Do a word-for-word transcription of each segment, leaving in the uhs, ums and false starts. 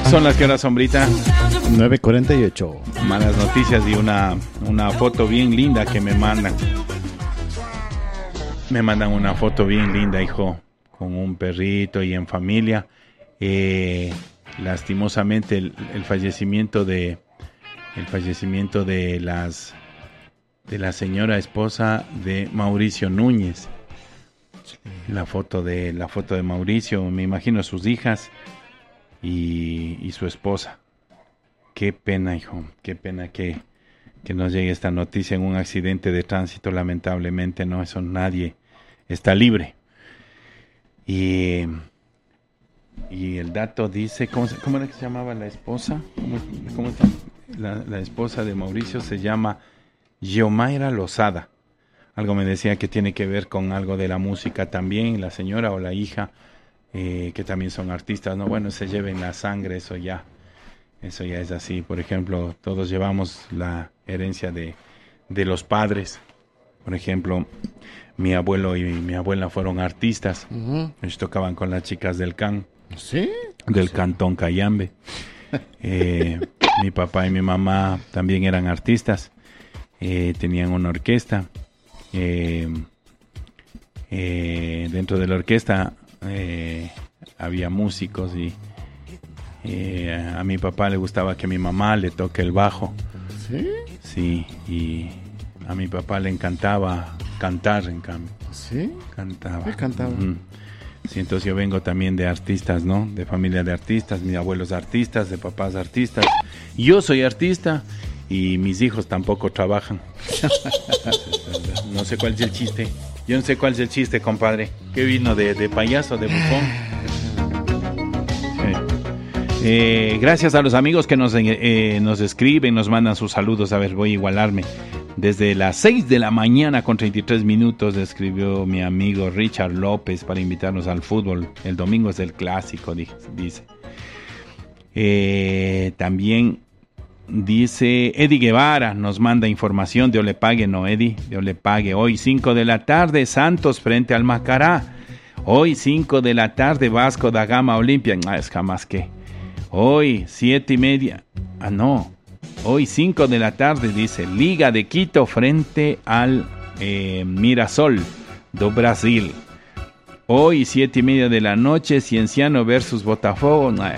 Son las que hora, Sombrita. nueve cuarenta y ocho. Malas noticias y una, una foto bien linda que me mandan. Me mandan una foto bien linda, hijo, con un perrito y en familia. Eh, lastimosamente el, el fallecimiento de el fallecimiento de las de la señora esposa de Mauricio Núñez. La foto de la foto de Mauricio, me imagino sus hijas y, y su esposa. Qué pena, hijo, qué pena que, que nos llegue esta noticia en un accidente de tránsito, lamentablemente, no, eso nadie está libre. Y, y el dato dice, ¿cómo, cómo era que se llamaba la esposa? ¿Cómo, cómo está? La, la esposa de Mauricio se llama Yomaira Lozada. Algo me decía que tiene que ver con algo de la música también, la señora o la hija, eh, que también son artistas, ¿no? Bueno, se lleven la sangre, eso ya, eso ya es así. Por ejemplo, todos llevamos la herencia de, de los padres. Por ejemplo, mi abuelo y mi abuela fueron artistas. Uh-huh. Ellos tocaban con las chicas del can, ¿sí? Del sí. Cantón Cayambe. Eh, mi papá y mi mamá también eran artistas, eh, tenían una orquesta. Eh, eh, dentro de la orquesta eh, había músicos y eh, a mi papá le gustaba que mi mamá le toque el bajo. ¿Sí? Sí, y a mi papá le encantaba cantar, en cambio. ¿Sí? Cantaba. ¿Qué cantaba? Mm. Sí, entonces yo vengo también de artistas, ¿no? De familia de artistas, mis abuelos artistas, de papás artistas. Yo soy artista. Y mis hijos tampoco trabajan. No sé cuál es el chiste. Yo no sé cuál es el chiste, compadre. ¿Qué vino? ¿De, de payaso, de bufón? Sí. Eh, gracias a los amigos que nos, eh, nos escriben, nos mandan sus saludos. A ver, voy a igualarme. Desde las seis de la mañana con treinta y tres minutos escribió mi amigo Richard López para invitarnos al fútbol. El domingo es el clásico, dice. Eh, también... Dice Eddie Guevara, nos manda información de Olepague, no Eddie, de Olepague. Hoy cinco de la tarde, Santos frente al Macará. Hoy cinco de la tarde, Vasco da Gama Olimpia. Ah, es jamás que. Hoy siete y media. Ah, no. Hoy cinco de la tarde, dice, Liga de Quito frente al eh, Mirasol do Brasil. Hoy siete y media de la noche, Cienciano versus Botafogo. Ah,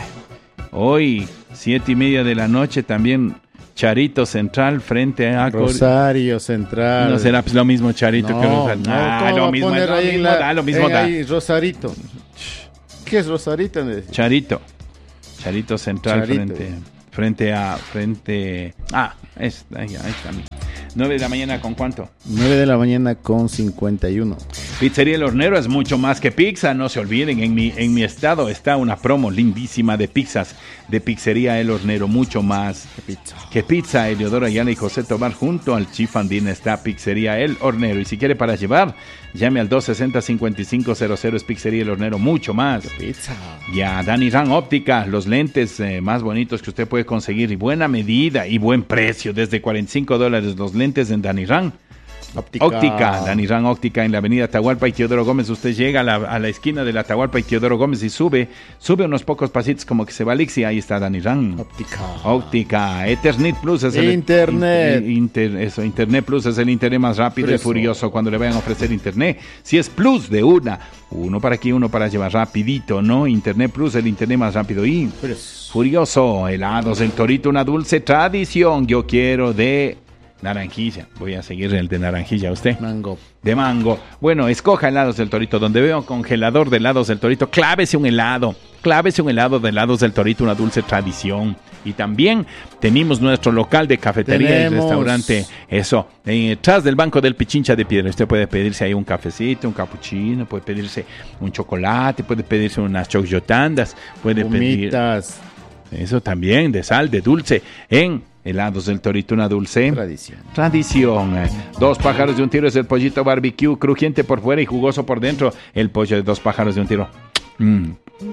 hoy siete y media de la noche también Charito Central frente a Rosario Central. No será pues lo mismo Charito no, que Rosario. No, ah, lo mismo, poner lo ahí mismo la, da, lo mismo da. Ahí Rosarito. ¿Qué es Rosarito? Charito. Charito Central Charito. frente frente a frente Ah, es, ahí, ahí está. nueve de la mañana, ¿con cuánto? nueve de la mañana con cincuenta y uno. Pizzería El Hornero es mucho más que pizza, no se olviden, en mi, en mi estado está una promo lindísima de pizzas de Pizzería El Hornero, mucho más que pizza. Que pizza. Eleodoro Ayala y José Tobar junto al Chief Andín está Pizzería El Hornero, y si quiere para llevar, llame al dos sesenta, cincuenta y cinco cero cero, es Pizzería El Hornero, mucho más. Que pizza. Ya, Dani Ran Óptica, los lentes eh, más bonitos que usted puede conseguir y buena medida y buen precio, desde cuarenta y cinco dólares los lentes en Dani Ran. Óptica. Óptica, Dani Ran Óptica en la avenida Atahualpa y Teodoro Gómez. Usted llega a la, a la esquina de la Atahualpa y Teodoro Gómez y sube, sube unos pocos pasitos como que se va a Lixi, ahí está Dani Ran. Óptica. Óptica. Ethernet Plus es el Internet. Inter, eso, Internet Plus es el internet más rápido Preso. y furioso cuando le vayan a ofrecer Internet. Si es Plus de una, uno para aquí, uno para llevar rapidito, ¿no? Internet Plus, el internet más rápido y Preso. furioso. Helados El Torito, una dulce tradición. Yo quiero de naranjilla. Voy a seguir el de naranjilla. ¿Usted? Mango. De mango. Bueno, escoja helados del Torito. Donde veo congelador de helados del Torito, clávese un helado. Clávese un helado de helados del Torito, una dulce tradición. Y también tenemos nuestro local de cafetería Tenemos. y restaurante. Eso, detrás del Banco del Pichincha de Piedra. Usted puede pedirse ahí un cafecito, un capuchino, puede pedirse un chocolate, puede pedirse unas chocoyotandas, puede Humitas. pedir... Eso también, de sal, de dulce, en Helados del Torito, una dulce Tradición. Tradición. Dos pájaros de un tiro es el pollito barbecue, crujiente por fuera y jugoso por dentro. El pollo de dos pájaros de un tiro. Mmm.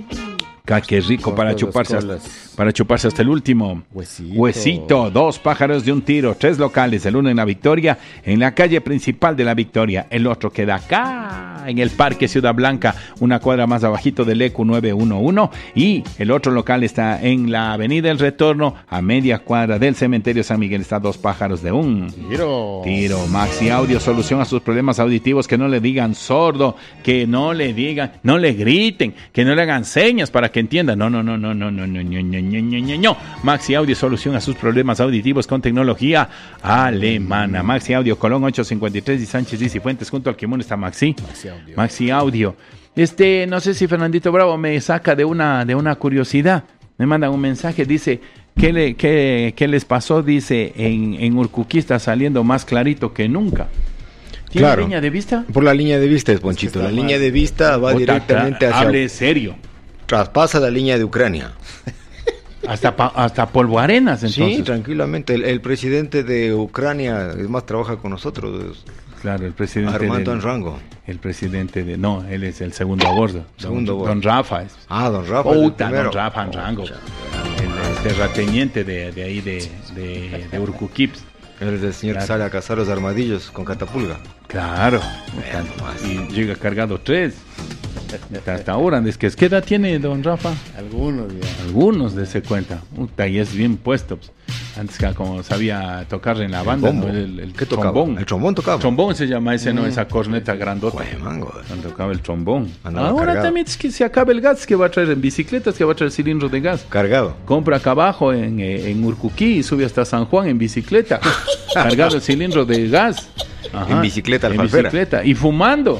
Qué rico para chuparse, hasta, para chuparse hasta el último. Huesito. Huesito. Dos pájaros de un tiro. Tres locales. El uno en La Victoria, en la calle principal de La Victoria. El otro queda acá, en el Parque Ciudad Blanca, una cuadra más abajito del E Q nueve uno uno, y el otro local está en la Avenida El Retorno, a media cuadra del Cementerio San Miguel. Está dos pájaros de un Tiro. tiro. Maxi Audio, solución a sus problemas auditivos, que no le digan sordo, que no le digan, no le griten, que no le hagan señas para que entienda. No, no, no, no, no, no, no, no, no, no, no, no. Maxi Audio, solución a sus problemas auditivos con tecnología alemana. Maxi Audio, Colón ochocientos cincuenta y tres y Sánchez y Cifuentes, junto al Quimón está Maxi. Maxi Audio. Maxi Audio. Este, no sé si Fernandito Bravo me saca de una, de una curiosidad. Me mandan un mensaje, dice, ¿qué, le, qué, qué les pasó? Dice, en, en Urcuquí está saliendo más clarito que nunca. ¿Tiene Claro. línea de vista? Por la línea de vista, es Ponchito. La línea de vista va Puta, directamente hacia... Hable serio. Traspasa la línea de Ucrania. Hasta, pa, hasta polvo arenas, entonces. Sí, tranquilamente. El, el presidente de Ucrania, es más, trabaja con nosotros. Claro, el presidente Armando del- Anrango. El presidente de... No, él es el segundo a bordo. Segundo a don, bordo. don Rafa es. Ah, don Rafa. es el Puta, primero. don Rafa Anrango. Pucha, El, el terrateniente de, de ahí, de, de, de Urcuquips. Él es el señor Claro. que sale a cazar los armadillos con catapulga. Claro. Vean nomás. Y llega cargado tres. Hasta, hasta ahora, es que ¿qué edad tiene don Rafa? Algunos ya. Algunos de ese cuenta. Puta, y es bien puesto. Pues. Antes que como sabía tocar en la banda, bombo. ¿no? el, el ¿Qué tocaba? trombón. El trombón tocaba. Trombón se llama ese, ¿no? Esa corneta grandota. Jue mango. Cuando tocaba el trombón. Andaba Ahora cargado. también es que se acaba el gas, que va a traer en bicicletas, que va a traer cilindros de gas. Cargado. Compra acá abajo en, eh, en Urcuquí y sube hasta San Juan en bicicleta, cargado el cilindro de gas. Ajá, En bicicleta en alfalfera. bicicleta y fumando.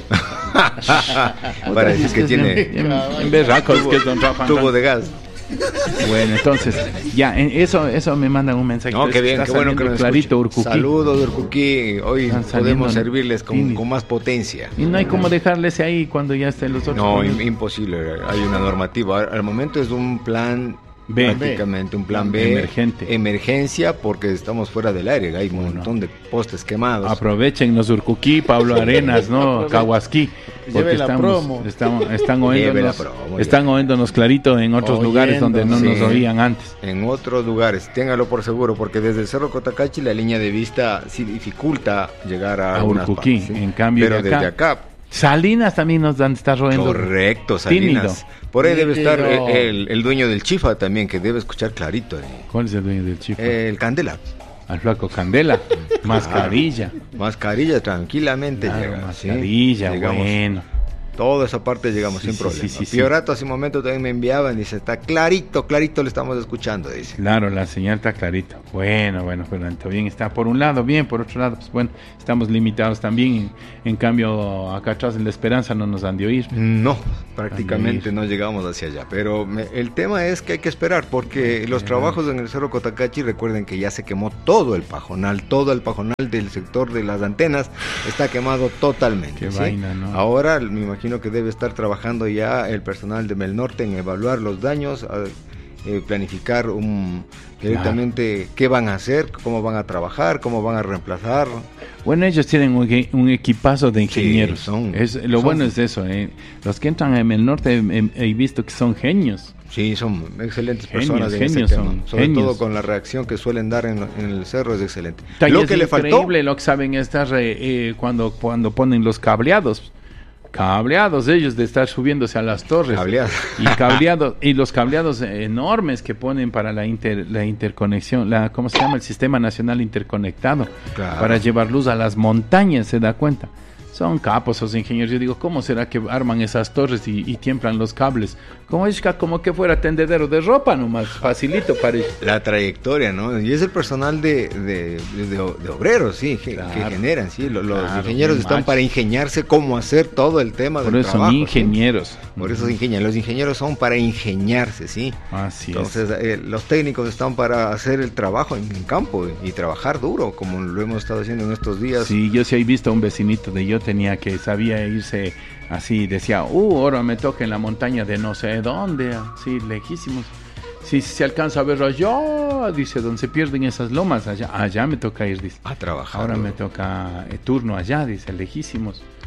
Para decir que tiene En, en berracos, que es don Rafa. tubo de gas. Bueno, entonces, ya, en eso eso me mandan un mensaje. No, qué bien, Está qué bueno que saliendo nos clarito escuchen. Urcuquí. Saludos de Urcuquí. Hoy Están podemos saliendo servirles con, tímidos. con más potencia. Y no hay como dejarles ahí cuando ya estén los otros. No, con- im- imposible. Hay una normativa. Al momento es un plan B. prácticamente un plan B. Emergente. Emergencia porque estamos fuera del aire. Hay un montón de postes quemados. Aprovechen los Urcuquí, Pablo Arenas, ¿no? Cahuasquí. Porque Lleve la estamos, promo. estamos, están Lleve la oíndonos, promo, están oíndonos clarito en otros lugares donde no Oyéndonos, nos sí. oían antes. En otros lugares, téngalo por seguro, porque desde el Cerro Cotacachi la línea de vista sí dificulta llegar a, A algunas Urcuquí, partes, ¿sí? en cambio Pero de acá, desde acá, Salinas también nos dan, está roendo. correcto, Tímido. Salinas. Por ahí debe estar Nítido. el, el- el dueño del Chifa también, que debe escuchar clarito. eh. ¿Cuál es el dueño del chip? El Candela. Al flaco Candela, mascarilla. Mascarilla tranquilamente Claro, llega. ¿sí? mascarilla, Llegamos. bueno. Toda esa parte llegamos Sí, sin sí, problema. sí, sí, sí. Piorato hace un momento también me enviaban, dice, está clarito, clarito le estamos escuchando, dice. Claro, la señal está clarita. Bueno, bueno, Fernando, bien está. Por un lado, bien, por otro lado, pues bueno, estamos limitados también. En, en cambio, acá atrás en La Esperanza no nos han de oír. No, prácticamente Amir. no llegamos hacia allá. Pero me- el tema es que hay que esperar, porque los trabajos en el Cerro Cotacachi, recuerden que ya se quemó todo el pajonal, todo el pajonal del sector de las antenas está quemado totalmente. Qué ¿sí? vaina, ¿no? Ahora me imagino que debe estar trabajando ya el personal de Melnorte en evaluar los daños, a- eh, planificar un, directamente qué van a hacer, cómo van a trabajar, cómo van a reemplazar. Bueno, ellos tienen un, equi- un equipazo de ingenieros. son- es, lo son- bueno es eso. eh. Los que entran en el norte he, he visto que son genios. Sí, son excelentes Genios, personas en genios ese tema. son, Sobre genios. todo con la reacción que suelen dar en, en el cerro es excelente. Ta, y Lo es que le faltó, increíble lo que saben estar eh, eh, cuando, cuando ponen los cableados. Cableados ellos de estar subiéndose a las torres. Cableados. Y cableados, y los cableados enormes que ponen para la inter, la interconexión, la ¿cómo se llama? El Sistema Nacional Interconectado. Claro. Para llevar luz a las montañas, se da cuenta. Son capos esos ingenieros. Yo digo, ¿cómo será que arman esas torres y, y tiemblan los cables? Como es que- como que fuera tendedero de ropa nomás, facilito parece. la trayectoria, ¿no? Y es el personal de, de, de- de obreros, sí, que, Claro. que generan, sí. Los, los Claro, ingenieros bien están machos. para ingeniarse cómo hacer todo el tema Por del eso trabajo. son ¿sí? ingenieros. Por eso se ingenian. Los ingenieros son para ingeniarse, sí. Así es. Entonces, eh, los técnicos están para hacer el trabajo en, en campo y, y trabajar duro, como lo hemos estado haciendo en estos días. Sí, yo sí he visto a un vecinito de yo tenía que sabía irse así, decía, uh, ahora me toca en la montaña de no sé dónde, así, lejísimos. Si se alcanza a ver allá, dice, donde se pierden esas lomas, allá, allá me toca ir, dice. A trabajar. Ahora duro. me toca eh, turno allá, dice, lejísimos.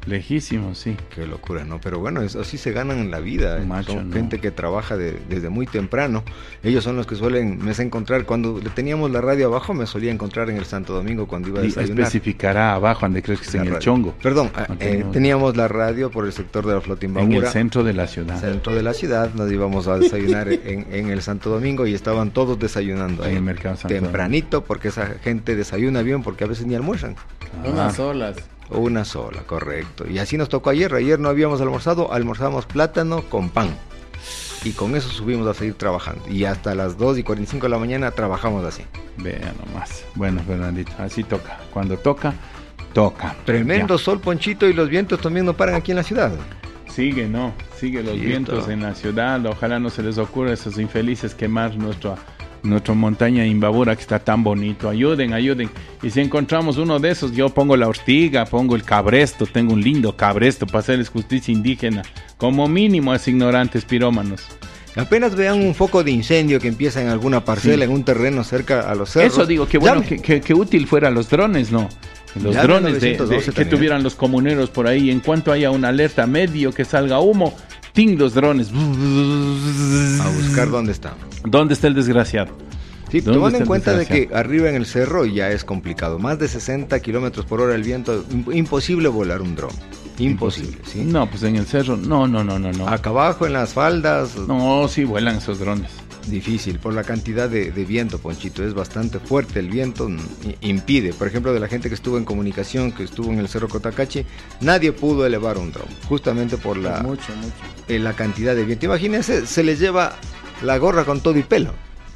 Lejísimo, sí. Qué locura, ¿no? Pero bueno, eso así se ganan en la vida. Macho, son no. gente que trabaja de- desde muy temprano. Ellos son los que suelen, me sé encontrar, cuando teníamos la radio abajo, me solía encontrar en el Santo Domingo cuando iba a Y desayunar. especificará abajo donde crees que es La en el radio. Chongo. Perdón, No eh, teníamos- teníamos la radio por el sector de la Flota En Imbabura. el centro de la ciudad. Centro de la ciudad, nos íbamos a desayunar en, en el Santo Domingo y estaban todos desayunando En ahí. el mercado Santo Tempranito, porque esa gente desayuna bien, porque a veces ni almuerzan. Ah. Unas olas. Una sola, correcto. Y así nos tocó ayer. Ayer no habíamos almorzado, almorzamos plátano con pan. Y con eso subimos a seguir trabajando. Y hasta las dos y cuarenta y cinco de la mañana trabajamos así. Vea nomás. Bueno, Fernandito, así toca. Cuando toca, toca. Tremendo sol, Ponchito, y los vientos también no paran aquí en la ciudad. Ya. Sigue, ¿no? Sigue los Cierto. vientos en la ciudad. Ojalá no se les ocurra a esos infelices quemar nuestra, nuestra montaña Imbabura que está tan bonito. Ayuden, ayuden. Y si encontramos uno de esos, yo pongo la ortiga, pongo el cabresto. Tengo un lindo cabresto para hacerles justicia indígena. Como mínimo a esos ignorantes pirómanos. Apenas vean un foco de incendio que empieza en alguna parcela, Sí. en un terreno cerca a los cerros. Eso digo, que bueno, llamen. que, que, que útil fuera los drones, ¿no? Los Llame drones de, nueve de- doce que también. tuvieran los comuneros por ahí. En cuanto haya una alerta medio que salga humo, ting los drones. A buscar dónde está. ¿Dónde está el desgraciado? Sí, ¿Dónde tomando está en el cuenta de desgraciado? que arriba en el cerro ya es complicado. Más de sesenta kilómetros por hora el viento, imp- imposible volar un dron. Imposible, ¿sí? No, pues en el cerro, no, no, no, no, no. Acá abajo en las faldas, No, sí vuelan esos drones. difícil, por la cantidad de, de viento, Ponchito. Es bastante fuerte el viento, mm, i- impide. Por ejemplo, de la gente que estuvo en comunicación, que estuvo en el Cerro Cotacachi, nadie pudo elevar un dron, justamente por la, Mucho, mucho. eh, la cantidad de viento. Imagínense, se les lleva la gorra con todo y pelo.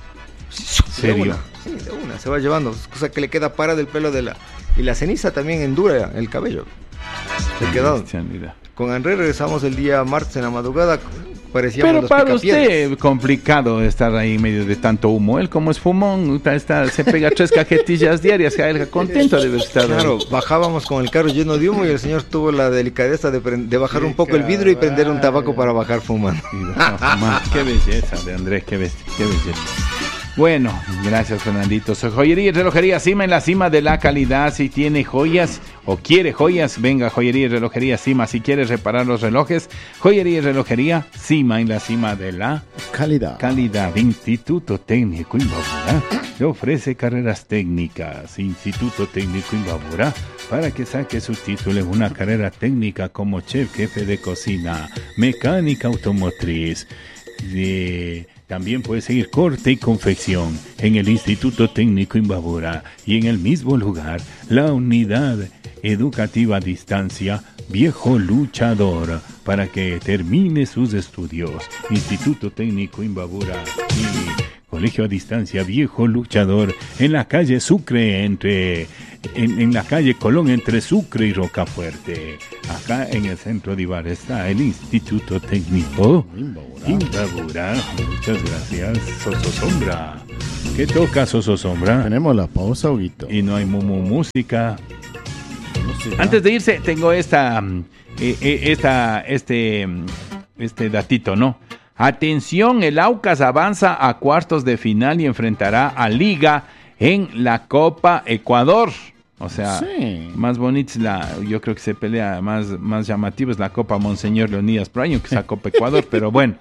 De ¿Serio? una, sí, de una, se va llevando. O sea, que le queda para del pelo de la... Y la ceniza también endura el cabello. Se quedó. Bestialidad. Con Andrés regresamos el día martes en la madrugada. Parecíamos Pero los para picapiedras. usted, complicado estar ahí en medio de tanto humo. Él, como es fumón, está, está- se pega tres cajetillas diarias. A él contento debe estar. Claro, bajábamos con el carro lleno de humo y el señor tuvo la delicadeza de, pre- de bajar Qué un poco el vidrio y prender un tabaco caballo. para bajar fumando. Y deja fumar. Qué belleza de Andrés, qué, bestia, qué belleza. Bueno, gracias Fernandito. Soy Joyería y Relojería Cima, en la cima de la calidad. Si tiene joyas o quiere joyas, venga Joyería y Relojería Cima. Si quiere reparar los relojes, Joyería y Relojería Cima, en la cima de la Calidad. calidad. Instituto Técnico Imbabura le ofrece carreras técnicas. Instituto Técnico Imbabura, para que saque su título en una carrera técnica como chef, jefe de cocina, mecánica automotriz. De... También puede seguir corte y confección en el Instituto Técnico Imbabura y en el mismo lugar la unidad educativa a distancia Viejo Luchador, para que termine sus estudios. Instituto Técnico Imbabura y Colegio a Distancia Viejo Luchador, en la calle Sucre, entre en, en la calle Colón, entre Sucre y Rocafuerte. Acá en el centro de Ibarra está el Instituto Técnico Imbabura. Muchas gracias, Soso Sombra. ¿Qué toca, Soso Sombra? Tenemos la pausa, Huguito. Y no hay mumu música. Música. Antes de irse, tengo esta, mm, eh, eh, esta, este, mm, este datito, ¿no? Atención, el Aucas avanza a cuartos de final y enfrentará a Liga en la Copa Ecuador. O sea, Sí. más bonita es la, yo creo que se pelea más, más llamativo es la Copa Monseñor Leonidas Praño que es la Copa Ecuador, pero bueno.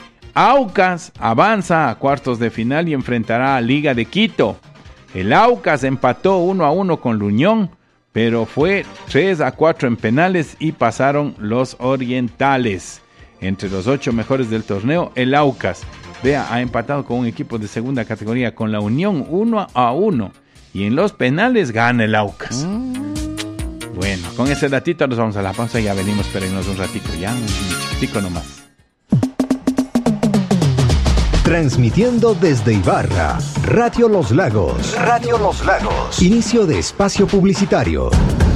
Aucas avanza a cuartos de final y enfrentará a Liga de Quito. El Aucas empató uno a uno con la Unión, pero fue tres a cuatro en penales y pasaron los orientales. Entre los ocho mejores del torneo, el Aucas, vea, ha empatado con un equipo de segunda categoría, con la Unión uno a uno. Y en los penales gana el Aucas. Bueno, con ese datito nos vamos a la pausa y ya venimos, espérenos un ratito, ya, un chiquitico nomás. Transmitiendo desde Ibarra, Radio Los Lagos. Radio Los Lagos. Inicio de espacio publicitario.